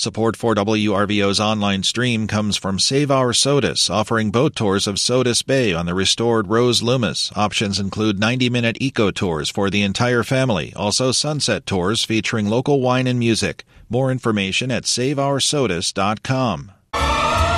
Support for WRVO's online stream comes from Save Our Sodus, offering boat tours of Sodus Bay on the restored Rose Loomis. Options include 90-minute eco tours for the entire family, also sunset tours featuring local wine and music. More information at saveoursodus.com.